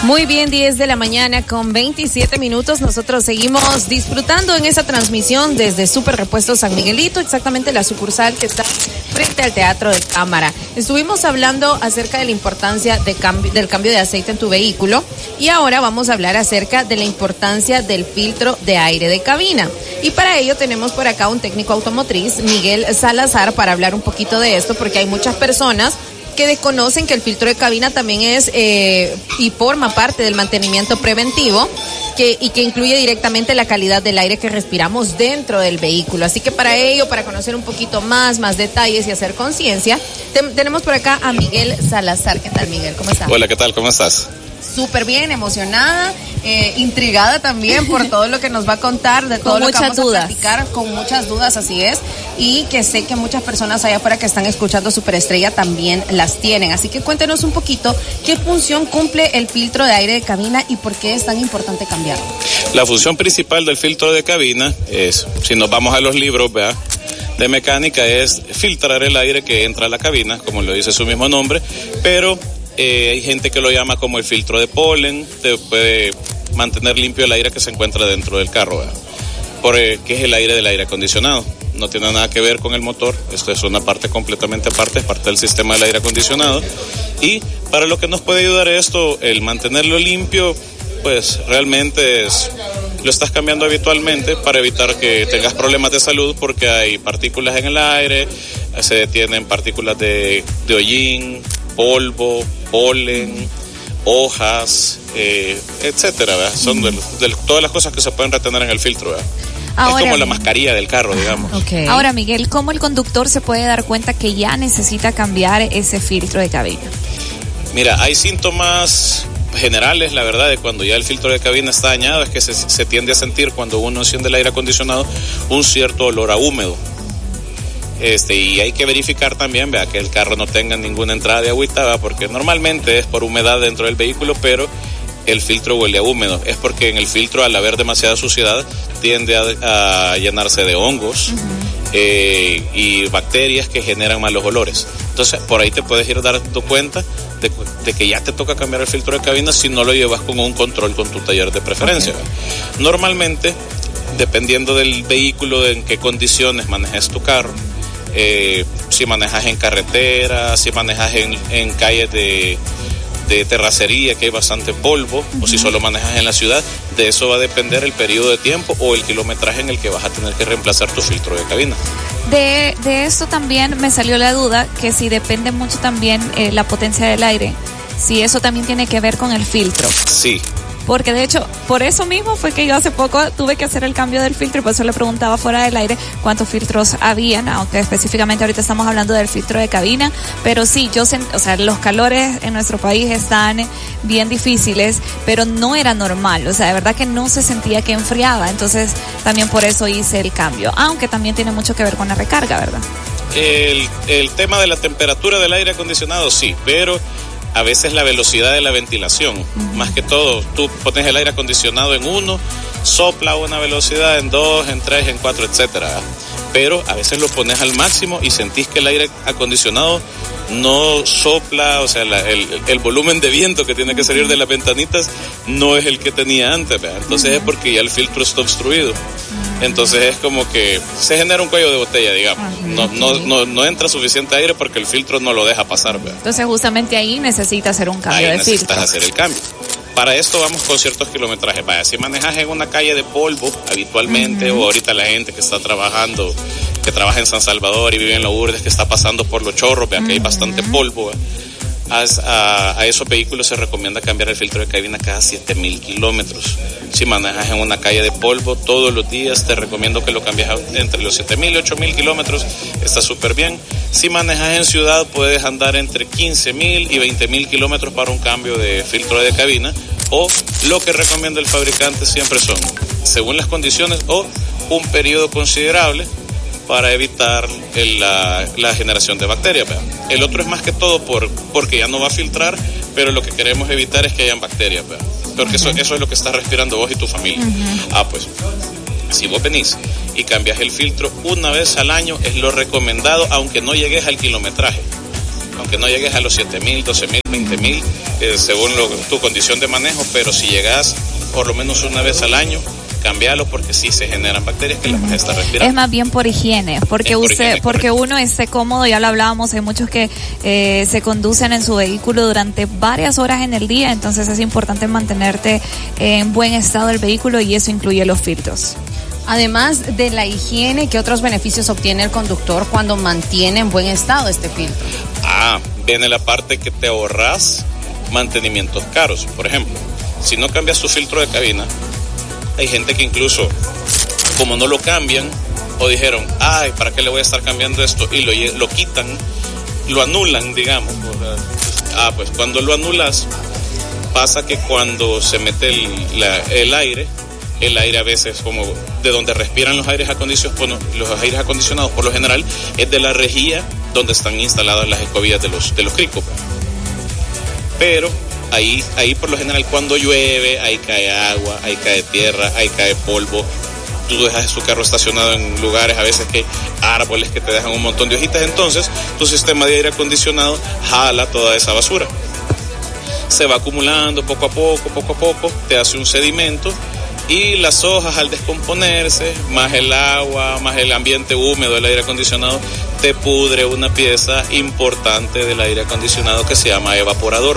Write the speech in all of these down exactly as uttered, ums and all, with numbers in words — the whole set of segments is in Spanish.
Muy bien, diez de la mañana con veintisiete minutos. Nosotros seguimos disfrutando en esa transmisión desde Super Repuestos San Miguelito, exactamente la sucursal que está frente al Teatro de Cámara. Estuvimos hablando acerca de la importancia de cambio, del cambio de aceite en tu vehículo y ahora vamos a hablar acerca de la importancia del filtro de aire de cabina. Y para ello tenemos por acá un técnico automotriz, Miguel Salazar, para hablar un poquito de esto, porque hay muchas personas que desconocen que el filtro de cabina también es eh, y forma parte del mantenimiento preventivo que, y que incluye directamente la calidad del aire que respiramos dentro del vehículo. Así que para ello, para conocer un poquito más, más detalles y hacer conciencia, te, tenemos por acá a Miguel Salazar. ¿Qué tal, Miguel? ¿Cómo estás? Hola, ¿qué tal? ¿Cómo estás? Súper bien, emocionada, eh, intrigada también por todo lo que nos va a contar, de todo lo que vamos dudas. a platicar, con muchas dudas, así es, y que sé que muchas personas allá afuera que están escuchando Superestrella también las tienen. Así que cuéntenos un poquito qué función cumple el filtro de aire de cabina y por qué es tan importante cambiarlo. La función principal del filtro de cabina es, si nos vamos a los libros, ¿verdad?, de mecánica, es filtrar el aire que entra a la cabina, como lo dice su mismo nombre, pero Eh, hay gente que lo llama como el filtro de polen, te puede mantener limpio el aire que se encuentra dentro del carro, ¿verdad? Porque es el aire del aire acondicionado, no tiene nada que ver con el motor, esto es una parte completamente aparte, es parte del sistema del aire acondicionado. Y para lo que nos puede ayudar esto, el mantenerlo limpio, pues realmente es, lo estás cambiando habitualmente para evitar que tengas problemas de salud, porque hay partículas en el aire, se detienen partículas de, de hollín, polvo, polen, hojas, eh, etcétera, ¿verdad? Son de, de todas las cosas que se pueden retener en el filtro, ¿verdad? Ahora, es como la mascarilla del carro, digamos. Okay. Ahora, Miguel, ¿cómo el conductor se puede dar cuenta que ya necesita cambiar ese filtro de cabina? Mira, hay síntomas generales, la verdad, de cuando ya el filtro de cabina está dañado, es que se, se tiende a sentir, cuando uno enciende el aire acondicionado, un cierto olor a húmedo. Este, y hay que verificar también, vea, que el carro no tenga ninguna entrada de agüita, ¿verdad? Porque normalmente es por humedad dentro del vehículo, pero el filtro huele a húmedo. Es porque en el filtro, al haber demasiada suciedad, tiende a, a llenarse de hongos, uh-huh. eh, y bacterias que generan malos olores. Entonces, por ahí te puedes ir dando cuenta de, de que ya te toca cambiar el filtro de cabina si no lo llevas con un control con tu taller de preferencia. Okay. Normalmente, dependiendo del vehículo, en qué condiciones manejes tu carro, Eh, si manejas en carretera, si manejas en, en calles de, de terracería que hay bastante polvo, uh-huh. o si solo manejas en la ciudad, de eso va a depender el periodo de tiempo o el kilometraje en el que vas a tener que reemplazar tu filtro de cabina. De, de esto también me salió la duda que si depende mucho también eh, la potencia del aire, si eso también tiene que ver con el filtro. Sí. Porque de hecho, por eso mismo fue que yo hace poco tuve que hacer el cambio del filtro y por eso le preguntaba fuera del aire cuántos filtros habían, aunque específicamente ahorita estamos hablando del filtro de cabina, pero sí, yo o sea, los calores en nuestro país están bien difíciles, pero no era normal, o sea, de verdad que no se sentía que enfriaba, entonces también por eso hice el cambio, aunque también tiene mucho que ver con la recarga, ¿verdad? El, el tema de la temperatura del aire acondicionado, sí, pero a veces la velocidad de la ventilación, uh-huh. más que todo, tú pones el aire acondicionado en uno, sopla a una velocidad, en dos, en tres, en cuatro, etcétera. Pero a veces lo pones al máximo y sentís que el aire acondicionado no sopla, o sea, la, el, el volumen de viento que tiene que salir de las ventanitas no es el que tenía antes, ¿verdad? Entonces uh-huh. es porque ya el filtro está obstruido. Uh-huh. Entonces es como que se genera un cuello de botella, digamos. Uh-huh. No, no, no, no entra suficiente aire porque el filtro no lo deja pasar, ¿verdad? Entonces justamente ahí necesitas hacer un cambio ahí de filtro. necesitas hacer el cambio. Para esto vamos con ciertos kilometrajes. Vaya, si manejas en una calle de polvo habitualmente, uh-huh. o ahorita la gente que está trabajando, que trabaja en San Salvador y vive en Lourdes, que está pasando por los chorros, vea, uh-huh. que hay bastante polvo, a, a, a esos vehículos se recomienda cambiar el filtro de cabina cada siete mil kilómetros. Si manejas en una calle de polvo todos los días, te recomiendo que lo cambies entre los siete mil y ocho mil kilómetros, está súper bien. Si manejas en ciudad, puedes andar entre quince mil y veinte mil kilómetros para un cambio de filtro de cabina, o lo que recomienda el fabricante siempre son, según las condiciones, o un periodo considerable para evitar el, la, la generación de bacterias. ¿Verdad? El otro es más que todo por, porque ya no va a filtrar, pero lo que queremos evitar es que hayan bacterias, ¿verdad? Porque uh-huh. eso, eso es lo que estás respirando vos y tu familia. Uh-huh. Ah, pues, si vos venís y cambias el filtro una vez al año, es lo recomendado, aunque no llegues al kilometraje. aunque no llegues a los siete mil, doce mil, veinte mil, eh, según lo, tu condición de manejo, pero si llegas por lo menos una vez al año, cambiarlo porque sí se generan bacterias que las vas a estar respirando. Es más bien por higiene, porque por usted, higiene, porque uno esté cómodo, ya lo hablábamos, hay muchos que eh, se conducen en su vehículo durante varias horas en el día, entonces es importante mantenerte en buen estado el vehículo y eso incluye los filtros. Además de la higiene, ¿qué otros beneficios obtiene el conductor cuando mantiene en buen estado este filtro? Ah, viene la parte que te ahorras mantenimientos caros. Por ejemplo, si no cambias tu filtro de cabina, hay gente que incluso, como no lo cambian, o dijeron, ay, ¿para qué le voy a estar cambiando esto? Y lo, lo quitan, lo anulan, digamos. Ah, pues cuando lo anulas, pasa que cuando se mete el, la, el aire, el aire a veces, como de donde respiran los aires acondicionados, los aires acondicionados por lo general, es de la rejilla donde están instaladas las escobillas de los, de los cricos. Pero Ahí, ahí por lo general cuando llueve, ahí cae agua, ahí cae tierra, ahí cae polvo. Tú dejas tu carro estacionado en lugares a veces que hay árboles que te dejan un montón de hojitas, entonces tu sistema de aire acondicionado jala toda esa basura. Se va acumulando poco a poco, poco a poco, te hace un sedimento y las hojas al descomponerse, más el agua, más el ambiente húmedo del aire acondicionado, te pudre una pieza importante del aire acondicionado que se llama evaporador.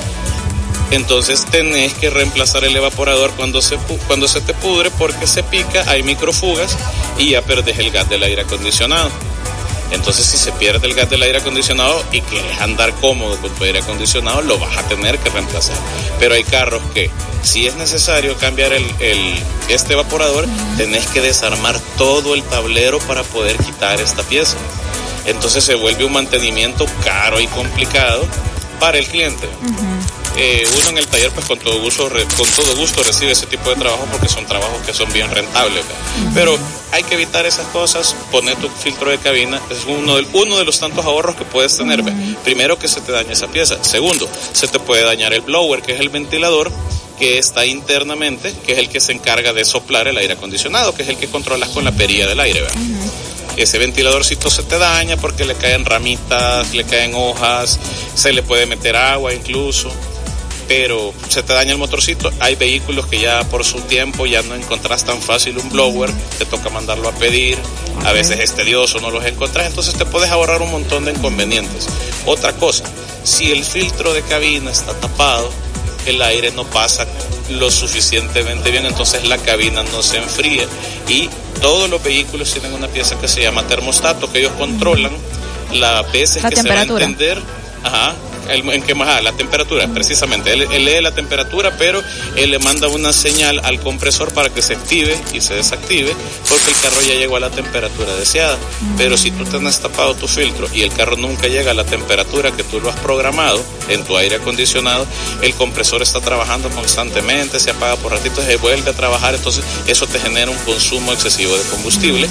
Entonces tenés que reemplazar el evaporador cuando se cuando se te pudre porque se pica, hay microfugas y ya perdés el gas del aire acondicionado. Entonces si se pierde el gas del aire acondicionado y quieres andar cómodo con tu aire acondicionado, lo vas a tener que reemplazar. Pero hay carros que si es necesario cambiar el, el este evaporador, tenés que desarmar todo el tablero para poder quitar esta pieza. Entonces se vuelve un mantenimiento caro y complicado para el cliente. Uh-huh. Eh, uno en el taller pues con todo gusto con todo gusto recibe ese tipo de trabajo porque son trabajos que son bien rentables, uh-huh. Pero hay que evitar esas cosas. Poner tu filtro de cabina es uno de, uno de los tantos ahorros que puedes tener. Uh-huh. Primero, que se te dañe esa pieza. Segundo, se te puede dañar el blower, que es el ventilador que está internamente, que es el que se encarga de soplar el aire acondicionado, que es el que controlas con la perilla del aire, ¿verdad? Uh-huh. Ese ventiladorcito se te daña porque le caen ramitas, le caen hojas, se le puede meter agua incluso, pero se te daña el motorcito. Hay vehículos que ya por su tiempo ya no encontrás tan fácil un blower, te toca mandarlo a pedir, a veces es tedioso, no los encontrás, entonces te puedes ahorrar un montón de inconvenientes. Otra cosa, si el filtro de cabina está tapado, el aire no pasa lo suficientemente bien, entonces la cabina no se enfría. Y todos los vehículos tienen una pieza que se llama termostato, que ellos controlan las veces la que temperatura. Se va a entender, ajá, el, en qué más, ah, la temperatura, precisamente. Él, él lee la temperatura, pero él le manda una señal al compresor para que se active y se desactive, porque el carro ya llegó a la temperatura deseada. Mm. Pero si tú tienes tapado tu filtro y el carro nunca llega a la temperatura que tú lo has programado en tu aire acondicionado, el compresor está trabajando constantemente, se apaga por ratitos, se vuelve a trabajar, entonces eso te genera un consumo excesivo de combustible.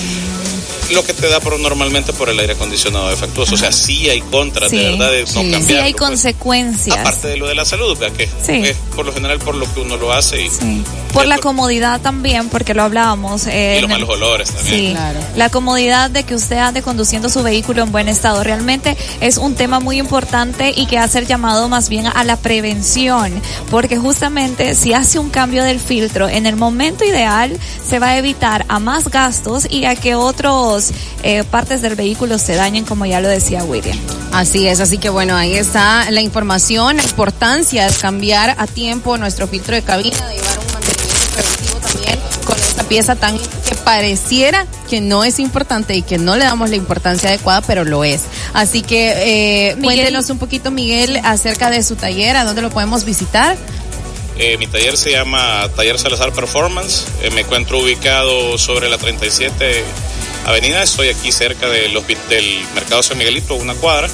Lo que te da por, normalmente por el aire acondicionado defectuoso. O sea, sí hay contras, sí, de verdad, de no sí. cambiarlo. Sí hay pues. consecuencias. Aparte de lo de la salud, ¿verdad? Que sí. es por lo general por lo que uno lo hace. Y, sí. Por la por... comodidad también, porque lo hablábamos. Eh, y los malos olores también. Sí, claro. La comodidad de que usted ande conduciendo su vehículo en buen estado. Realmente es un tema muy importante y que hace el llamado más bien a la prevención, porque justamente si hace un cambio del filtro en el momento ideal, se va a evitar a más gastos y a que otros eh, partes del vehículo se dañen, como ya lo decía William. Así es, así que bueno, ahí está la información, la importancia de cambiar a tiempo nuestro filtro de cabina, de llevar un mantenimiento preventivo también con esta pieza tan que pareciera que no es importante y que no le damos la importancia adecuada, pero lo es. Así que eh, cuéntenos un poquito, Miguel, acerca de su taller, ¿a dónde lo podemos visitar? Eh, mi taller se llama Taller Salazar Performance. Eh, me encuentro ubicado sobre la treinta y siete Avenida. Estoy aquí cerca de los, del Mercado San Miguelito, una cuadra.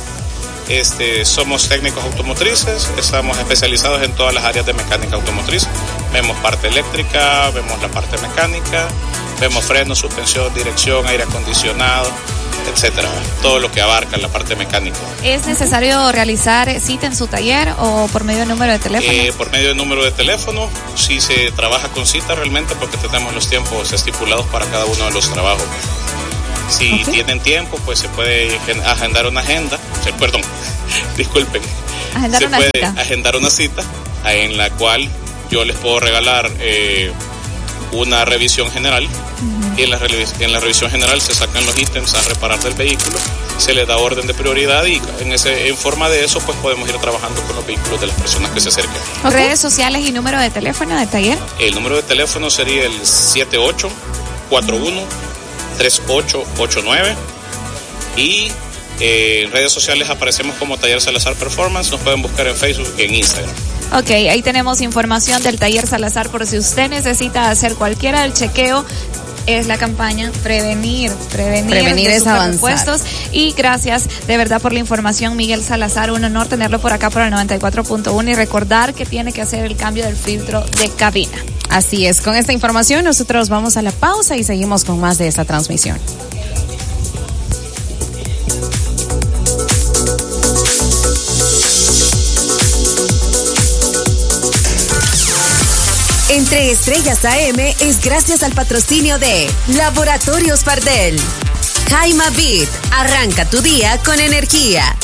Este, somos técnicos automotrices, estamos especializados en todas las áreas de mecánica automotriz. Vemos parte eléctrica, vemos la parte mecánica, vemos frenos, suspensión, dirección, aire acondicionado, etcétera, todo lo que abarca la parte mecánica. ¿Es necesario realizar cita en su taller o por medio de número de teléfono? Eh, por medio de número de teléfono, sí se trabaja con cita realmente porque tenemos los tiempos estipulados para cada uno de los trabajos. Si okay. tienen tiempo, pues se puede agendar una agenda, perdón, disculpen, agendar se una puede cita. agendar una cita en la cual yo les puedo regalar eh, una revisión general. Uh-huh. Y en la, en la revisión general se sacan los ítems a reparar del vehículo, se les da orden de prioridad y en, ese, en forma de eso pues podemos ir trabajando con los vehículos de las personas que se acerquen. Okay. ¿Redes sociales y número de teléfono del taller? El número de teléfono sería el siete ocho cuatro uno tres ocho ocho nueve y eh, en redes sociales aparecemos como Taller Salazar Performance, nos pueden buscar en Facebook y en Instagram. Ok, ahí tenemos información del Taller Salazar por si usted necesita hacer cualquiera del chequeo. Es la campaña Prevenir, Prevenir, Prevenir de es Superrepuestos. Y gracias de verdad por la información, Miguel Salazar. Un honor tenerlo por acá por el noventa y cuatro punto uno y recordar que tiene que hacer el cambio del filtro de cabina. Así es, con esta información nosotros vamos a la pausa y seguimos con más de esta transmisión. Entre Estrellas A M es gracias al patrocinio de Laboratorios Pardel. Jaima Beat, arranca tu día con energía.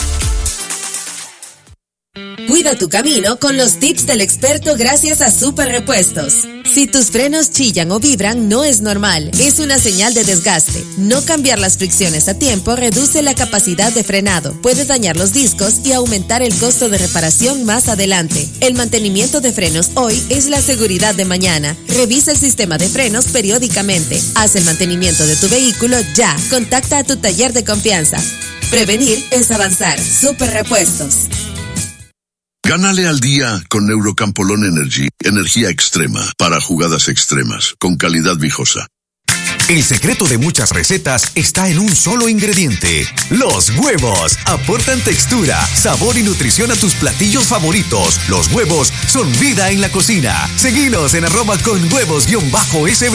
Cuida tu camino con los tips del experto gracias a Super Repuestos. Si tus frenos chillan o vibran, no es normal, es una señal de desgaste. No cambiar las fricciones a tiempo reduce la capacidad de frenado, puede dañar los discos y aumentar el costo de reparación más adelante. El mantenimiento de frenos hoy es la seguridad de mañana. Revisa el sistema de frenos periódicamente. Haz el mantenimiento de tu vehículo ya. Contacta a tu taller de confianza. Prevenir es avanzar. Super Repuestos. Gánale al día con Neurocampolón Energy, energía extrema para jugadas extremas, con calidad viejosa. El secreto de muchas recetas está en un solo ingrediente. Los huevos aportan textura, sabor y nutrición a tus platillos favoritos. Los huevos son vida en la cocina. Seguinos en arroba con huevos-sb.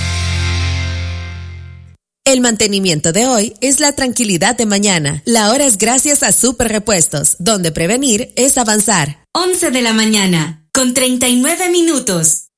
El mantenimiento de hoy es la tranquilidad de mañana. La hora es gracias a Super Repuestos, donde prevenir es avanzar. once de la mañana, con treinta y nueve minutos.